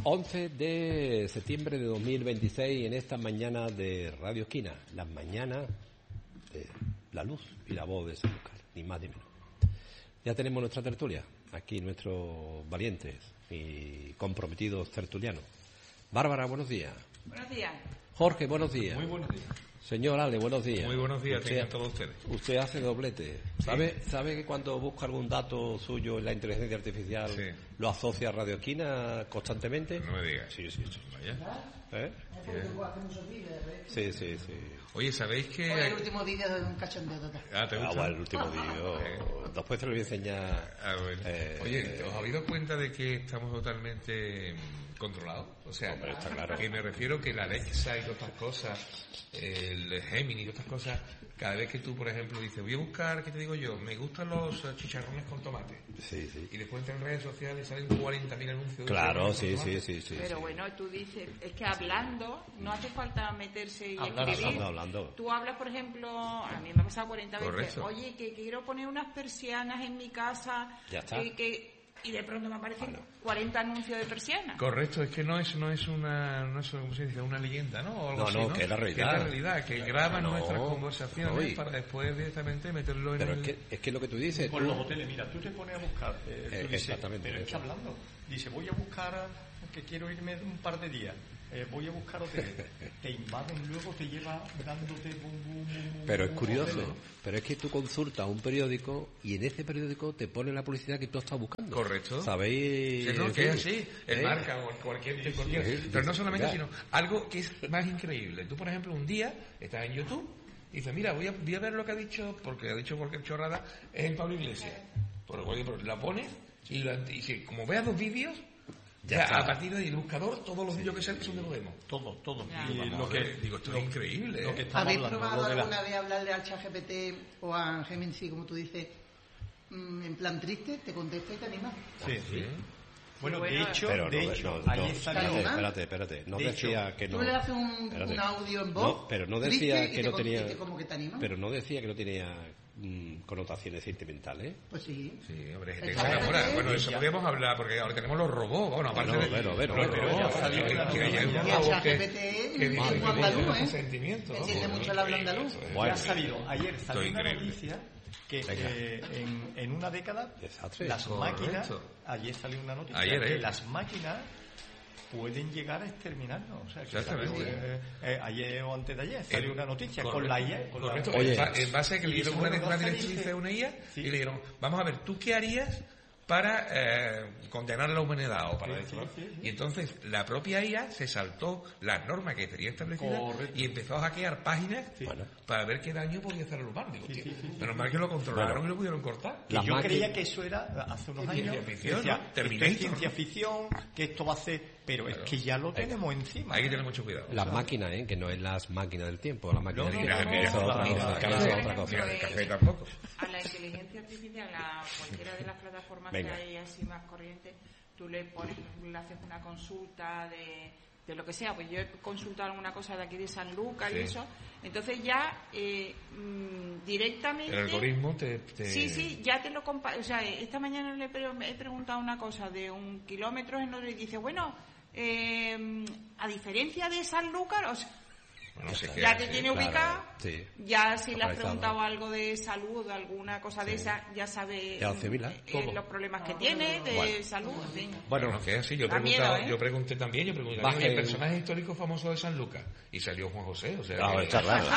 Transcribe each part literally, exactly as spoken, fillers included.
once de septiembre de dos mil veintiséis, en esta mañana de Radio Esquina, las mañanas de la luz y la voz de Sanlúcar, ni más ni menos. Ya tenemos nuestra tertulia, aquí nuestros valientes y comprometidos tertulianos. Bárbara, buenos días. Buenos días. Jorge, buenos días. Muy buenos días. Señor Ale, buenos días. Muy buenos días, usted, tengan todos ustedes. Usted hace doblete. ¿Sabe, sí. ¿Sabe que cuando busca algún dato suyo en la inteligencia artificial sí. lo asocia a Radio Esquina constantemente? No me digas. Sí, sí, sí. Vaya. ¿Eh? Sí, sí, sí. Oye, ¿sabéis que...? Hoy el último vídeo de un cachondeo total. Ah, ¿te gusta? Ah, bueno, el último vídeo. Después te lo voy a enseñar. Ah, bueno. eh, Oye, ¿os habéis dado cuenta de que estamos totalmente controlados? O sea, hombre, está claro. Que me refiero que la Alexa y todas estas cosas, el Gemini y todas estas cosas, cada vez que tú, por ejemplo, dices, voy a buscar, ¿qué te digo yo? Me gustan los chicharrones con tomate. Sí, sí. Y después entras en redes sociales y salen cuarenta mil anuncios. Claro, sí, sí, sí, sí. Pero sí. bueno, tú dices, es que hablando, no hace falta meterse y Hablar, escribir. hablando, hablando. Tú hablas, por ejemplo, a mí me ha pasado cuarenta veces, Correcto. oye, que quiero poner unas persianas en mi casa. Ya está. Eh, que y de pronto me aparecen Bueno. cuarenta anuncios de persianas. Correcto, es que no es no es una no es, ¿cómo se dice? Una leyenda, ¿no? O algo No, así, no, ¿no? que es la realidad. Que es la realidad, que graban No, nuestras conversaciones hoy. para después directamente meterlo en Pero el... es que, es que lo que tú dices... Por tú... los hoteles, mira, tú te pones a buscar, eh, Eh, tú dices, exactamente, pero es que eso. hablando, dice, voy a buscar, que quiero irme un par de días, eh, voy a buscar hoteles, te invaden, luego te lleva dándote bum, bum, bum, bum, Pero es bum, curioso, hoteles. pero es que tú consultas un periódico y en ese periódico te pone la publicidad que tú estás buscando. Correcto. ¿Sabéis? Sí, no, que es así, el ¿Eh? marca o cualquier, Sí, cualquier sí, pero no sí, solamente, ya. sino algo que es más increíble. Tú, por ejemplo, un día estás en YouTube y dices, mira, voy a, voy a ver lo que ha dicho, porque ha dicho cualquier chorrada, es el Pablo Iglesias. Por ejemplo, la pones y, la, y que, como veas dos vídeos, Ya ya, está. a partir del buscador, todos los vídeos que salen son de Podemos. Todo, todo. Ya. Y Vamos lo a que, ver, digo, esto lo- es increíble. lo que ¿eh? estamos ¿Habéis hablando, probado lo de la- alguna vez hablarle al ChatGPT o a Gemini, como tú dices, mm, en plan triste, te contesta y te anima? Sí, sí. Bueno, Bueno, de hecho, Pero de no, hecho, no, ayer no, salió... espérate, espérate, espérate. No De decía hecho, que no. Tú le haces un, Espérate. un audio en voz, No, pero no decía triste, y que te no tenía. contesta como que te anima. Pero no decía que no tenía mm, connotaciones sentimentales. Pues sí. Sí, hombre, hay gente El que se enamora. ChatGPT, Bueno, eso ya. podríamos hablar, porque ahora tenemos los robots. Bueno, aparte Bueno, de... bueno, bueno, los bueno, robots, ya salió que- la que hay noticia. algunos Y el robots que- ChatGPT que es dicen un andaluz, que ¿eh? sentimientos, Entiende ¿no? mucho el habla andaluz. Ya Bueno. ha salido, ayer salió Esto es una increíble. noticia que Venga. eh, en, en una década Desastre. las Correcto. máquinas, ayer salió una noticia Ayer, que ¿eh? las máquinas pueden llegar a exterminarnos. O sea, que Exactamente. salió, eh, eh, ayer o antes de ayer salió El- una noticia correcto, con la I A. Con la- Correcto. Oye. En ba- en base a que le Y dieron dice, una, bueno, una Rafa directriz dice- a una I A Sí. y le dijeron, vamos a ver, ¿tú qué harías para eh, condenar a la humanidad o para Sí, esto? ¿no? sí, sí, sí. Y entonces la propia I A se saltó las normas que tenía establecidas Correcto. y empezó a hackear páginas Sí. Bueno. para ver qué daño podía hacer al humano. Digo, Sí, tío, sí, sí, sí. menos mal que lo controlaron Bueno. y lo pudieron cortar. Que Las yo máquinas- creía que eso era hace unos Ciencia años. ficción, decía, ¿no? esto Terminator, es ciencia ¿no? ficción, que esto va a ser. Pero Claro. es que ya lo tenemos encima. Hay que tener mucho cuidado. Las máquinas, ¿eh? Que no es las máquinas del tiempo, las máquinas No, del no, tiempo. no, que eso es no, otra no, cosa. no, que no, eso es no, otra no, cosa. Mira, el café tampoco. A la inteligencia artificial, a cualquiera de las plataformas Venga. que hay así más corrientes, tú le pones, le haces una consulta de, de lo que sea. Pues yo he consultado alguna cosa de aquí de Sanlúcar Sí. y eso. Entonces ya eh, mm, directamente... El algoritmo te... te- Sí, sí, ya te lo compa... O sea, esta mañana le pre- he preguntado una cosa de un kilómetro en otro y dice, bueno, eh, a diferencia de Sanlúcar, o sea, Bueno, sí que- ya te sí, tiene claro, ubicado, sí. ya si le has Localizado. preguntado algo de salud, alguna cosa de esa, ya sabe Ya asimila eh, todo. los problemas que tiene de Bueno. salud, en fin. Bueno, Bueno, que es así, yo, he Da preguntado- miedo, ¿eh? yo pregunté también, yo pregunté Baje también, el- el personaje histórico famoso de San Lucas, y salió Juan José, o sea... Ah, que- está claro.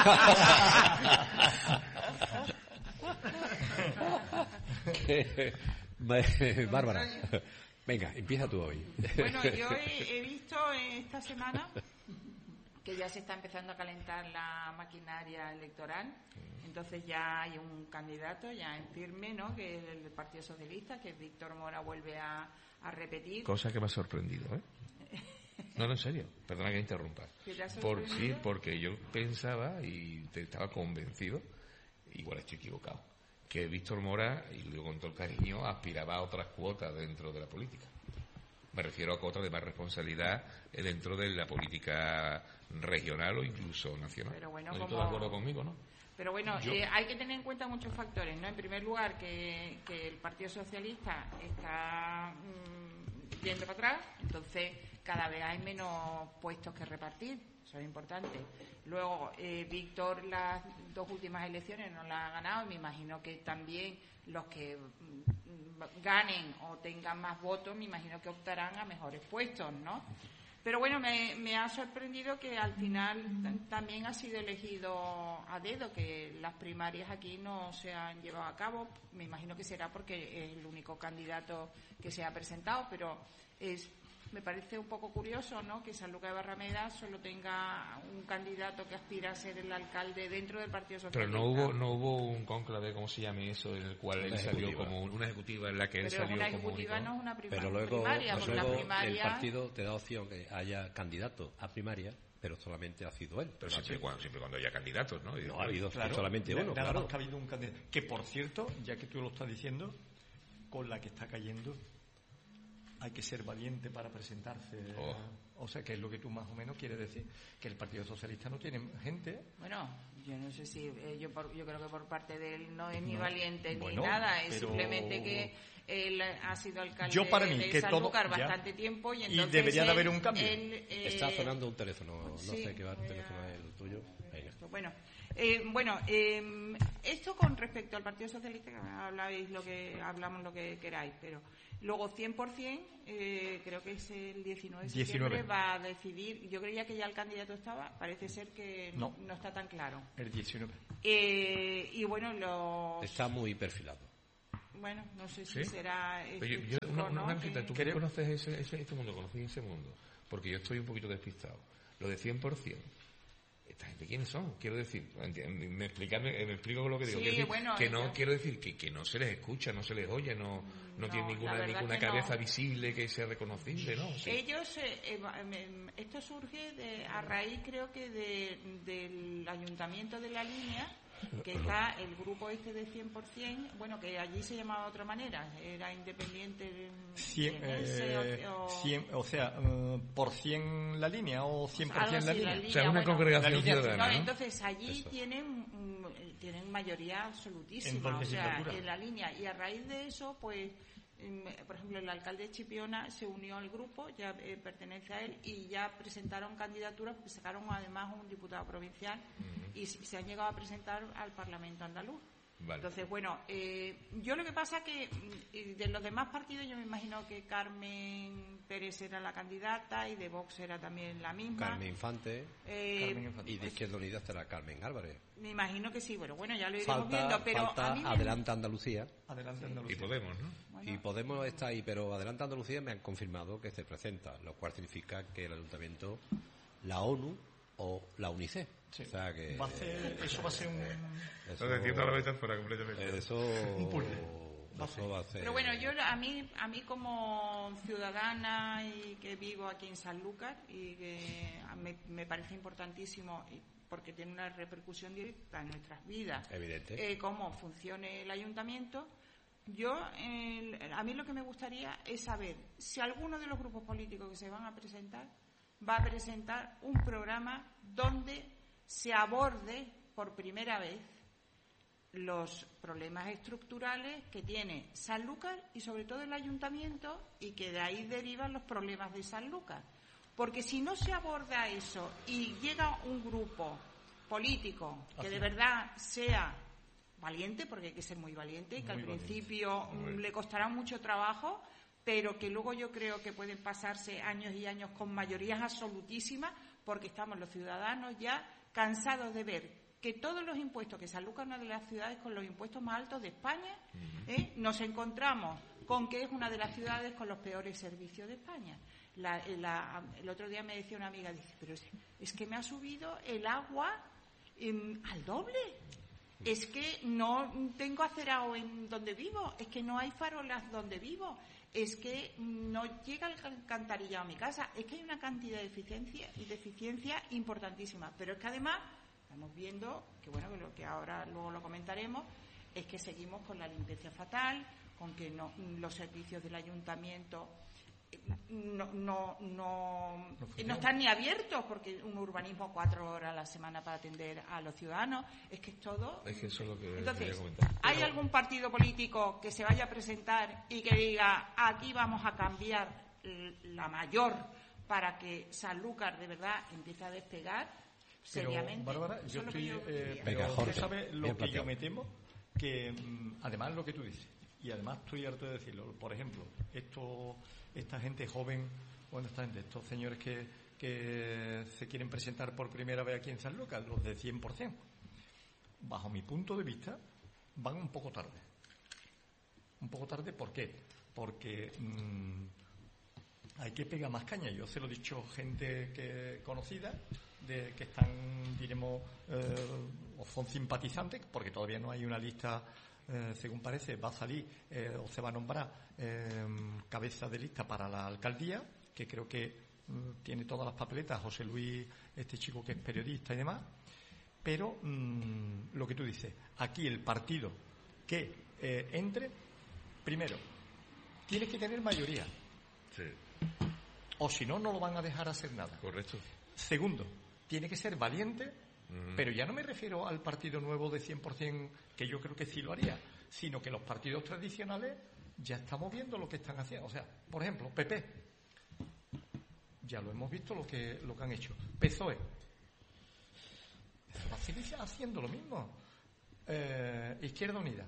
Bárbara, venga, empieza tú hoy. Bueno, yo he, he visto esta semana que ya se está empezando a calentar la maquinaria electoral, entonces ya hay un candidato ya en firme, ¿no?, que es el del Partido Socialista, que Víctor Mora vuelve a, a repetir. Cosa que me ha sorprendido, ¿eh? No, no, en serio, perdona que interrumpa. ¿Que te ha Por, sí, sorprendido? porque yo pensaba y te estaba convencido, igual estoy equivocado, que Víctor Mora, y lo digo con todo el cariño, aspiraba a otras cuotas dentro de la política. Me refiero a cuotas de más responsabilidad eh, dentro de la política regional o incluso nacional. Pero bueno, ¿No como- estás de acuerdo conmigo, no? Pero bueno, Yo- eh, hay que tener en cuenta muchos factores, ¿no? En primer lugar, que, que el Partido Socialista está mm, yendo para atrás, entonces cada vez hay menos puestos que repartir, eso es importante. Luego, eh, Víctor las dos últimas elecciones no las ha ganado, y me imagino que también los que mm, ganen o tengan más votos, me imagino que optarán a mejores puestos, ¿no? Pero bueno, me, me ha sorprendido que al final t- también ha sido elegido a dedo, que las primarias aquí no se han llevado a cabo. Me imagino que será porque es el único candidato que se ha presentado, pero es me parece un poco curioso, ¿no?, que Sanlúcar de Barrameda solo tenga un candidato que aspira a ser el alcalde dentro del Partido Socialista. Pero no hubo no hubo un cónclave, ¿cómo se llame eso?, en el cual él salió como una ejecutiva en la que él pero salió una como ejecutiva único. No es una prima, pero luego, primaria, pues porque luego la primaria... el partido te da opción que haya candidato a primaria, pero solamente ha sido él. Pero siempre, cuando, siempre cuando haya candidatos, ¿no? Y no ha habido claro, solamente uno, nada claro. más que ha habido un candidato. Que, por cierto, ya que tú lo estás diciendo, con la que está cayendo, hay que ser valiente para presentarse. Oh. O sea, que es lo que tú más o menos quieres decir, que el Partido Socialista no tiene gente. Bueno, yo no sé si eh, yo por, yo creo que por parte de él no es ni no, valiente bueno, ni nada, es pero... simplemente que él ha sido alcalde yo para mí, de que Sanlúcar todo, bastante ya. tiempo y, y debería él, de haber un cambio. Él, eh, está sonando un teléfono, no sí, sé qué va, teléfono es el tuyo. Venga. Bueno, eh, bueno eh, esto con respecto al Partido Socialista, que habláis lo que hablamos lo que queráis, pero luego cien por ciento, eh, creo que es el diecinueve de septiembre, diecinueve va a decidir. Yo creía que ya el candidato estaba, parece ser que no, no está tan claro. El diecinueve. Eh, y bueno, los... Está muy perfilado. Bueno, no sé si ¿Sí? será... Este yo, yo, chico, una, ¿no? una cosita, ¿tú ¿Queremos? conoces ese, ese, este mundo? ¿Conoces ese mundo? Porque yo estoy un poquito despistado. Lo de cien por ciento. ¿Esta gente quiénes son? Quiero decir, me, explicarme, me explico con lo que digo. Sí, quiero decir, bueno, que no yo... quiero decir que, que no se les escucha, no se les oye, no, no, no tiene ninguna, ninguna cabeza no. visible que sea reconocible, ¿no? Sí. Ellos, eh, eh, esto surge de, a raíz, creo que de, del Ayuntamiento de La Línea, que está el grupo este de cien por ciento, bueno, que allí se llamaba de otra manera, era independiente. cien, eh, o, cien, o sea, uh, por cien La Línea o cien por ciento La Línea. La línea. O sea, una bueno, congregación ciudadana, no, ¿no? Entonces allí tienen, tienen mayoría absolutísima, o sea, en La Línea. Y a raíz de eso, pues, por ejemplo, el alcalde de Chipiona se unió al grupo, ya eh, pertenece a él, y ya presentaron candidaturas, porque sacaron además un diputado provincial, uh-huh. y se han llegado a presentar al Parlamento andaluz. Vale. Entonces, bueno, eh, yo lo que pasa que de los demás partidos yo me imagino que Carmen Pérez era la candidata y de Vox era también la misma. Carmen Infante, eh, Carmen Infante. Y de Izquierda Unida estará Carmen Álvarez. Me imagino que sí, bueno, bueno ya lo iremos falta, viendo, pero falta a mí me... Adelante Andalucía. Adelante Andalucía. Y Podemos, ¿no? Bueno, y Podemos está ahí, pero Adelante Andalucía me han confirmado que se presenta, lo cual significa que el Ayuntamiento, la ONU o la UNICEF. Sí. O sea que va a ser, eso va a ser un... Eso, no la metáfora completamente. Eso, eso va a ser... Pero bueno, yo a mí, a mí como ciudadana y que vivo aquí en Sanlúcar, y que me, me parece importantísimo porque tiene una repercusión directa en nuestras vidas. Evidente. Eh, cómo funcione el ayuntamiento. Yo, eh, a mí lo que me gustaría es saber si alguno de los grupos políticos que se van a presentar va a presentar un programa donde se aborde por primera vez los problemas estructurales que tiene Sanlúcar y sobre todo el ayuntamiento, y que de ahí derivan los problemas de Sanlúcar. Porque si no se aborda eso y llega un grupo político que Así. de verdad sea valiente, porque hay que ser muy valiente, y que muy al principio valiente. le costará mucho trabajo, pero que luego yo creo que pueden pasarse años y años con mayorías absolutísimas, porque estamos los ciudadanos ya cansados de ver que todos los impuestos, que Sanlúcar es una de las ciudades con los impuestos más altos de España, uh-huh. ¿eh? nos encontramos con que es una de las ciudades con los peores servicios de España. La, la, el otro día me decía una amiga, dice, pero es, es que me ha subido el agua eh, al doble. Es que no tengo acerado en donde vivo, es que no hay farolas donde vivo, es que no llega el alcantarillado a mi casa, es que hay una cantidad de deficiencia, deficiencia importantísima. Pero es que además estamos viendo, que bueno, que lo que ahora luego lo comentaremos, es que seguimos con la limpieza fatal, con que no, los servicios del ayuntamiento no no no, no, no están ni abiertos, porque un urbanismo cuatro horas a la semana para atender a los ciudadanos, es que es todo. Es que eso es lo que Entonces, quería comentar. ¿hay Pero... algún partido político que se vaya a presentar y que diga aquí vamos a cambiar la mayor para que Sanlúcar de verdad empiece a despegar pero, seriamente. Bárbara, yo estoy... Yo eh, Venga, pero Jorge, tú sabes lo bien que yo planteado. me temo, que mm, además lo que tú dices, y además estoy harto de decirlo, por ejemplo, esto, esta gente joven, bueno, esta gente, estos señores que, que se quieren presentar por primera vez aquí en Sanlúcar, los de cien por ciento, bajo mi punto de vista, van un poco tarde. Un poco tarde, ¿por qué? Porque mmm, hay que pegar más caña. Yo se lo he dicho gente que conocida, de que están, diremos, eh, o son simpatizantes, porque todavía no hay una lista, eh, según parece, va a salir eh, o se va a nombrar eh, cabeza de lista para la alcaldía, que creo que mm, tiene todas las papeletas, José Luis, este chico que es periodista y demás. Pero mmm, lo que tú dices, aquí el partido que eh, entre, primero, tiene que tener mayoría. Sí. O si no, no lo van a dejar hacer nada. Correcto. Segundo, tiene que ser valiente, uh-huh. pero ya no me refiero al partido nuevo de cien por ciento, que yo creo que sí lo haría, sino que los partidos tradicionales ya estamos viendo lo que están haciendo. O sea, por ejemplo, P P, ya lo hemos visto lo que, lo que han hecho. P S O E, va a seguir haciendo lo mismo. Eh, Izquierda Unida,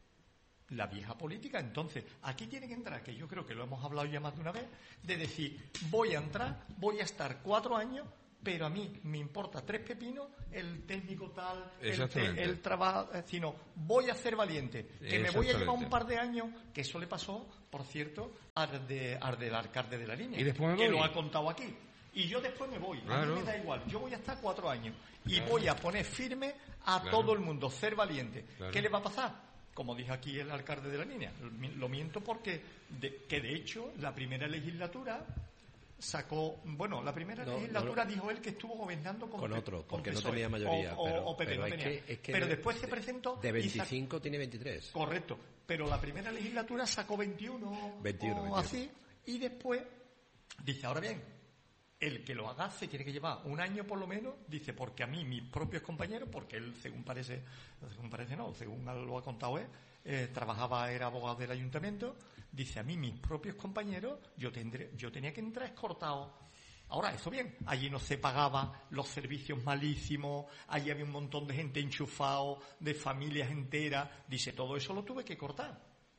la vieja política. Entonces, aquí tiene que entrar, que yo creo que lo hemos hablado ya más de una vez, de decir, voy a entrar, voy a estar cuatro años, pero a mí me importa tres pepinos el técnico tal, el, te, el trabajo, sino voy a ser valiente, que me voy a llevar un par de años, que eso le pasó, por cierto, al, de, al del alcalde de La Línea, y después que lo ha contado aquí. Y yo después me voy, claro. A mí me da igual, yo voy a estar cuatro años y claro. Voy a poner firme a claro. Todo el mundo, ser valiente. Claro. ¿Qué le va a pasar? Como dijo aquí el alcalde de La Línea, lo miento porque, de, que de hecho, la primera legislatura sacó, bueno, la primera no, legislatura no, dijo él que estuvo gobernando con, con otro, porque con no tenía mayoría. O, pero, o P P pero, no es tenía. que, es que pero de, después se presentó... De veinticinco tiene veintitrés. Correcto, pero la primera legislatura sacó veintiuno, veintiuno o veintiuno. Así, y después dice, ahora bien, el que lo haga se tiene que llevar un año por lo menos, dice, porque a mí, mis propios compañeros, porque él, según parece, según parece no, según lo ha contado él, eh, trabajaba, era abogado del ayuntamiento, dice, a mí, mis propios compañeros, yo tendré, yo tenía que entrar escortado. Ahora, eso bien, allí no se pagaba, los servicios malísimos, allí había un montón de gente enchufado, de familias enteras, dice, todo eso lo tuve que cortar.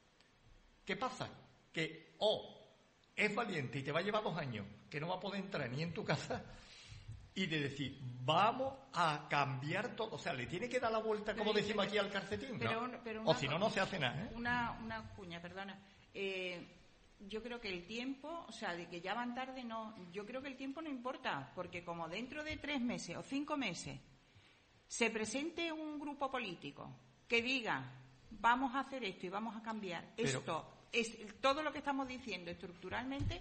¿Qué pasa? Que, o oh, es valiente y te va a llevar dos años, que no va a poder entrar ni en tu casa, y de decir, vamos a cambiar todo, o sea, le tiene que dar la vuelta, como decimos aquí, al calcetín, pero, ¿no? Pero una, o si no, no se hace nada, ¿eh? Una, una cuña, perdona. Eh, yo creo que el tiempo, o sea, de que ya van tarde, no, yo creo que el tiempo no importa, porque como dentro de tres meses o cinco meses se presente un grupo político que diga, vamos a hacer esto y vamos a cambiar pero, esto, es todo lo que estamos diciendo estructuralmente,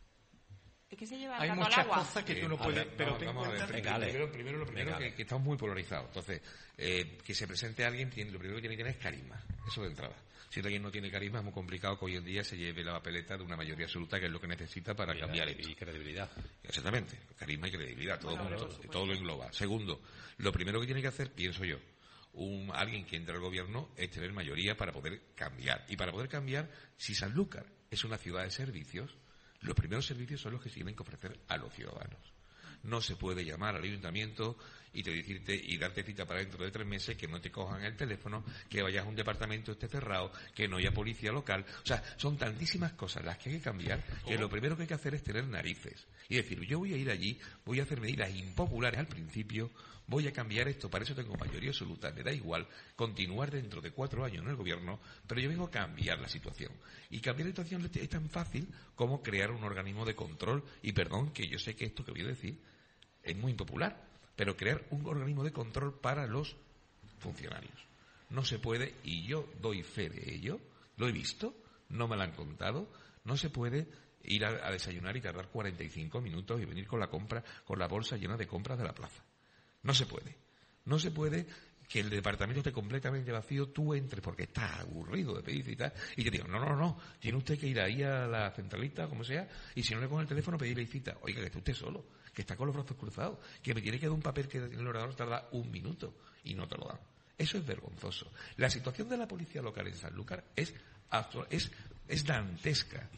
es que se lleva el gato al agua. Hay muchas cosas que tú no puedes, ver, pero vamos, vamos a ver, primero, primero, primero lo primero que, que estamos muy polarizados. Entonces, eh, que se presente alguien, tiene, lo primero que tiene que tener es carisma, eso de entrada. Si alguien no tiene carisma, es muy complicado que hoy en día se lleve la papeleta de una mayoría absoluta, que es lo que necesita para y cambiar esto. Y credibilidad. Exactamente, carisma y credibilidad, todo, bueno, todo, todo, todo lo engloba. Segundo, lo primero que tiene que hacer, pienso yo, un alguien que entre al gobierno es tener mayoría para poder cambiar. Y para poder cambiar, si Sanlúcar es una ciudad de servicios, los primeros servicios son los que se tienen que ofrecer a los ciudadanos. No se puede llamar al ayuntamiento y te decirte y darte cita para dentro de tres meses, que no te cojan el teléfono, que vayas a un departamento esté cerrado, que no haya policía local. O sea, son tantísimas cosas las que hay que cambiar, que lo primero que hay que hacer es tener narices y decir, yo voy a ir allí, voy a hacer medidas impopulares al principio, voy a cambiar esto, para eso tengo mayoría absoluta, me da igual continuar dentro de cuatro años en el gobierno, pero yo vengo a cambiar la situación. Y cambiar la situación es tan fácil como crear un organismo de control, y perdón, que yo sé que esto que voy a decir es muy impopular, pero crear un organismo de control para los funcionarios. No se puede, y yo doy fe de ello, lo he visto, no me lo han contado, no se puede ir a, a desayunar y tardar cuarenta y cinco minutos y venir con la compra, con la bolsa llena de compras de la plaza. No se puede. No se puede que el departamento esté completamente vacío, tú entres porque estás aburrido de pedir cita y te digan, no, no, no, tiene usted que ir ahí a la centralita, como sea, y si no le coge el teléfono, pedirle cita. Oiga, que esté usted solo, que está con los brazos cruzados, que me tiene que dar un papel que en el ordenador tarda un minuto y no te lo dan. Eso es vergonzoso. La situación de la policía local en Sanlúcar es, es, es dantesca.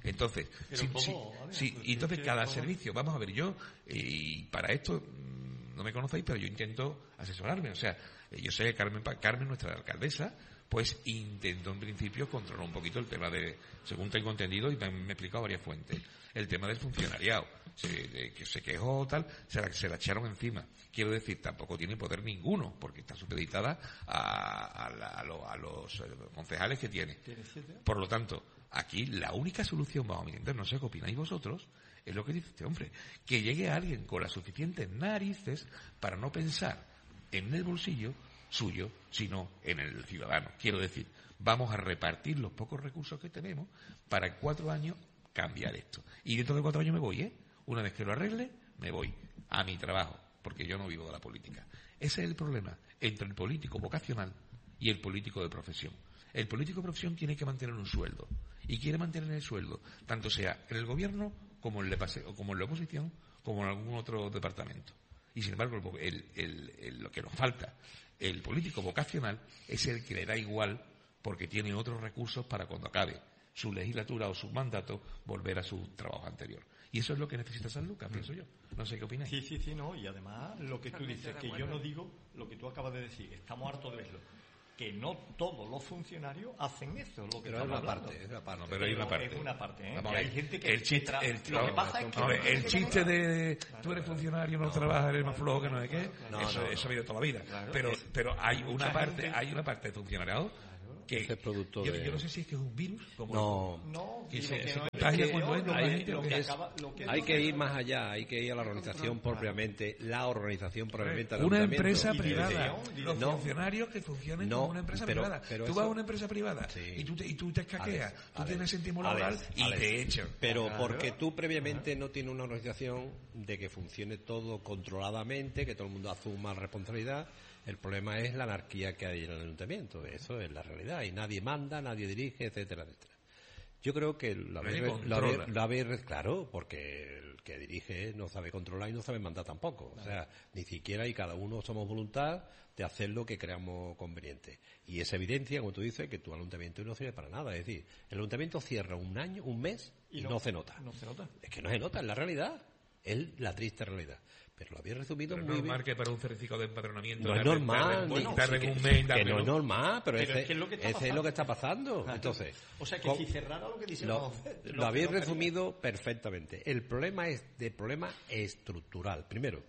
Entonces, Pero sí, todo, sí, ¿vale? sí, Pues y entonces es que cada todo- servicio, vamos a ver, yo, eh, y para esto, mm, no me conocéis, pero yo intento asesorarme, o sea, eh, yo sé que Carmen, Pa- Carmen, nuestra alcaldesa, pues intentó en principio controlar un poquito el tema de, según tengo entendido, y me, me he explicado varias fuentes, el tema del funcionariado, se, de, que se quejó tal, se la, se la echaron encima. Quiero decir, tampoco tiene poder ninguno, porque está supeditada a, a, la- a lo- a los eh, concejales que tiene. ¿Tiene siete? Por lo tanto, aquí la única solución, bajo mi entender, no sé qué opináis vosotros, es lo que dice este hombre, que llegue alguien con las suficientes narices para no pensar en el bolsillo suyo, sino en el ciudadano. Quiero decir, vamos a repartir los pocos recursos que tenemos para en cuatro años cambiar esto. Y dentro de cuatro años me voy, ¿eh? Una vez que lo arregle, me voy a mi trabajo, porque yo no vivo de la política. Ese es el problema entre el político vocacional y el político de profesión. El político de profesión tiene que mantener un sueldo, y quiere mantener el sueldo, tanto sea en el gobierno como en, la, como en la oposición, como en algún otro departamento. Y sin embargo, el, el, el, lo que nos falta, el político vocacional, es el que le da igual, porque tiene otros recursos para cuando acabe su legislatura o su mandato, volver a su trabajo anterior. Y eso es lo que necesita Sanlúcar, mm. pienso yo. No sé qué opináis. Sí, sí, sí, no. Y además, lo que tú dices, que yo no digo lo que tú acabas de decir. Estamos hartos de verlo. Que no todos los funcionarios hacen eso. Lo que pero es una parte, es una parte. No, pero hay una parte. Es una parte, ¿eh? Vamos a ver, hay gente que... el chiste, tra- el, lo que pasa es que... ver, el chiste de tú eres funcionario, no, no trabajas, eres más flojo que no sé qué, no, eso, no, eso ha habido toda la vida. Claro, pero, es, pero hay una parte, gente... hay una parte de funcionariado que ese es producto yo, de... yo no sé si es que es un virus como no, el, no que y se, lo que se no contagia es cuando que entra no, la hay- gente. lo ¿o que qué es? acaba- lo que hay no que se- ir más allá, hay que ir a la organización propiamente, la organización propiamente del Una ayuntamiento. empresa Y privada, dirección, los no, funcionarios que funcionen no, como una empresa pero- privada. pero tú eso- vas a una empresa privada Sí. y tú te, y tú te escaqueas, Alex, tú Alex, tienes incentivo Alex, laboral y Alex. te echan. Pero Claro. porque tú previamente no tienes una organización de que funcione todo controladamente, que todo el mundo asuma responsabilidad. El problema es la anarquía que hay en el ayuntamiento. Eso es la realidad. Y nadie manda, nadie dirige, etcétera, etcétera. Yo creo que lo Nadie habéis, lo controla. habéis- lo habéis- claro, porque el que dirige no sabe controlar y no sabe mandar tampoco. O sea, ni siquiera y cada uno somos voluntad de hacer lo que creamos conveniente. Y es evidencia, como tú dices, que tu ayuntamiento no sirve para nada. Es decir, el ayuntamiento cierra un año, un mes y, Y no, no- se nota. no se nota. Es que no se nota, es la realidad. Es la triste realidad. Pero lo habéis resumido Pero muy es bien. normal que para un certificado de empadronamiento No es tarde- normal, tarde- bueno, tarde sí un que, mes en que no dármelo. es normal, pero, Pero ese, es que es lo que está ese es pasando. lo que está pasando. Claro. Entonces, O sea, que con- si cerrara lo que dice lo, vamos a hacer, lo que habéis no quería- resumido perfectamente. El problema es de problema estructural. Primero,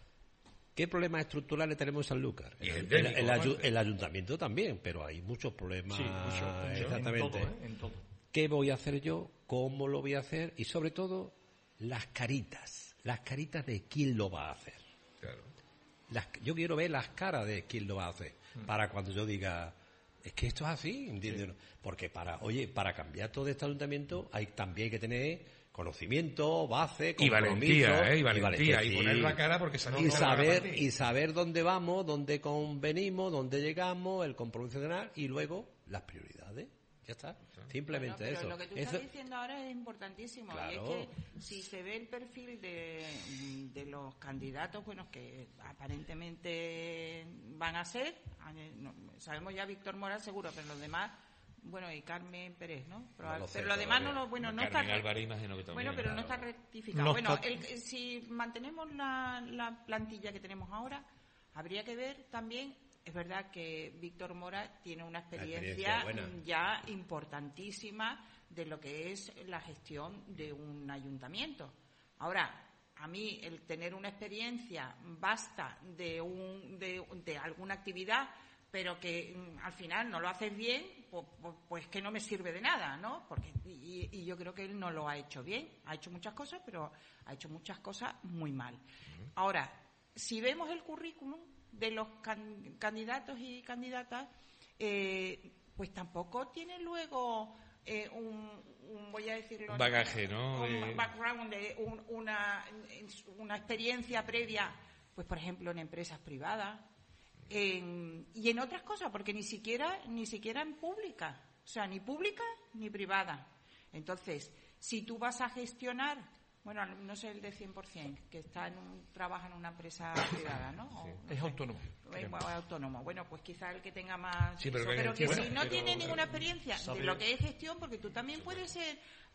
¿qué problemas estructurales tenemos en Sanlúcar? Y El, endémico, el- el ayu- aparte. el ayuntamiento también, pero hay muchos problemas. Sí, mucho, mucho, exactamente. En todo, ¿eh? En todo. ¿Qué voy a hacer yo? ¿Cómo lo voy a hacer? Y sobre todo, las caritas. Las caritas de quién lo va a hacer. Claro. Las- yo quiero ver las caras de quién lo va a hacer para cuando yo diga, es que esto es así, ¿entiendes? Porque para, oye, para cambiar todo este ayuntamiento hay también que tener conocimiento, base, Y compromiso, valentía, ¿eh? Y valentía. Y, sí. poner la cara porque se y saber y saber dónde vamos, dónde convenimos, dónde llegamos, el compromiso general y luego las prioridades. Ya está. Simplemente Bueno, pero eso. Lo que tú Eso- estás diciendo ahora es importantísimo. Claro. Y es que si se ve el perfil de, de los candidatos, bueno, que aparentemente van a ser, no, sabemos ya Víctor Mora seguro, pero los demás, bueno, y Carmen Pérez, ¿no? Pero, No lo sé pero los demás no todavía. lo, bueno, no Carmen está. Álvarez, imagino que también. Bueno, pero no claro. está rectificado. No bueno, está- el- si mantenemos la, la plantilla que tenemos ahora, habría que ver también. Es verdad que Víctor Mora tiene una experiencia, experiencia buena. ya importantísima de lo que es la gestión de un ayuntamiento. Ahora, a mí el tener una experiencia basta de, un, de, de alguna actividad, pero que mm, al final no lo haces bien, pues, pues, pues que no me sirve de nada, ¿no? Porque y, y yo creo que él no lo ha hecho bien. Ha hecho muchas cosas, pero ha hecho muchas cosas muy mal. Ahora, si vemos el currículum de los can- candidatos y candidatas, eh, pues tampoco tiene luego eh, un, un, voy a decirlo, Un bagaje, ¿no? un De- background, de un- una, una experiencia previa, pues por ejemplo en empresas privadas en- y en otras cosas, porque ni siquiera ni siquiera en pública, o sea, ni pública ni privada. Entonces, si tú vas a gestionar, bueno, no sé el de cien por ciento, que está en un, trabaja en una empresa privada, ¿no? O, no Es sé. autónomo. Eh, bueno, autónomo. Bueno, pues quizá el que tenga más... Sí, pero eso, que- pero que bueno, si no pero, tiene eh, ninguna experiencia sabe- de lo que es gestión, porque tú también puedes ser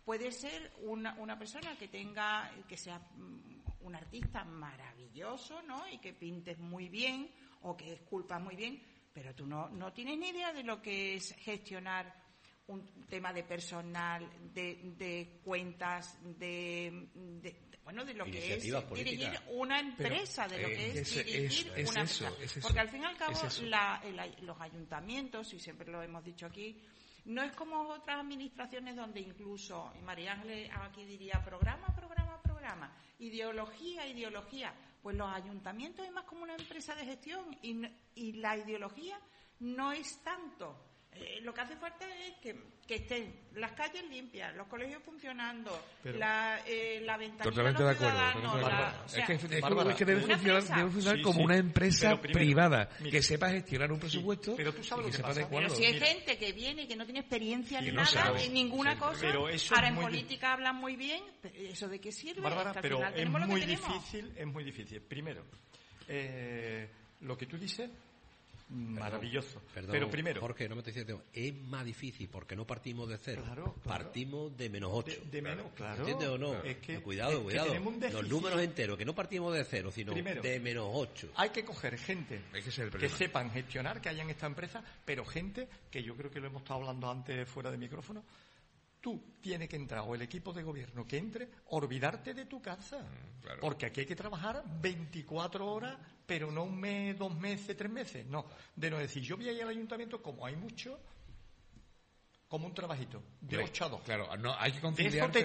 puede ser una, una persona que tenga, que sea un artista maravilloso, ¿no? Y que pintes muy bien o que esculpas muy bien, pero tú no, no tienes ni idea de lo que es gestionar un tema de personal, de, de cuentas, de, de bueno, de lo que es dirigir una empresa, pero, de lo que eh, es, es dirigir es, una es empresa. Eso, Porque al fin y al cabo la, el, los ayuntamientos, y siempre lo hemos dicho aquí, no es como otras administraciones donde incluso, y María Ángeles aquí diría programa, programa, programa, ideología, ideología. Pues los ayuntamientos es más como una empresa de gestión y, y la ideología no es tanto. Eh, lo que hace falta es que, que estén las calles limpias, los colegios funcionando, pero, la, eh, la ventanilla totalmente de los de acuerdo, ciudadanos. La, o sea, es que, es Bárbara, es que debe funcionar, debe funcionar sí, como sí. una empresa primero, privada mira, que sepa gestionar un presupuesto, sí, pero tú sabes y lo que, que pasa. sepa Pero si hay mira, gente que viene y que no tiene experiencia ni no nada, en ninguna sí, cosa, ahora en política bien. hablan muy bien, ¿eso de qué sirve? Bárbara, es que pero es muy que difícil, es muy difícil. Primero, eh, lo que tú dices, maravilloso. Perdón, pero primero, Jorge, no me estoy diciendo, es más difícil porque no partimos de cero, claro, claro. partimos de menos ocho. De, de menos, claro. ¿Entiendes o no? Es que, no cuidado, es cuidado. Que los números enteros, que no partimos de cero, sino primero, de menos ocho. Hay que coger gente hay que, ser que sepan gestionar, que haya en esta empresa, pero gente que yo creo que lo hemos estado hablando antes fuera de micrófono. Tú tienes que entrar, o el equipo de gobierno que entre, olvidarte de tu casa. Mm, claro. Porque aquí hay que trabajar veinticuatro horas, pero no un mes, dos meses, tres meses. No, de no decir, yo voy a ir al ayuntamiento, como hay mucho, como un trabajito, de ocho a dos. Claro, no, hay que conciliar.